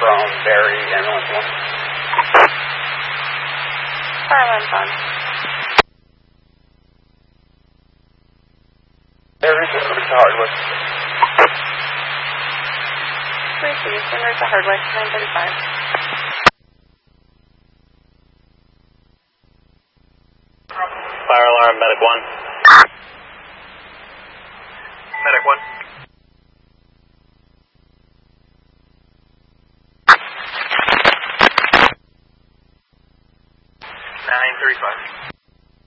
Jerome, Barry, ambulance 1. Fire alarm's on. Barry's over to Hardwick. Received. Sender to Hardwick, 935. Fire alarm, medic 1. Medic 1. 935.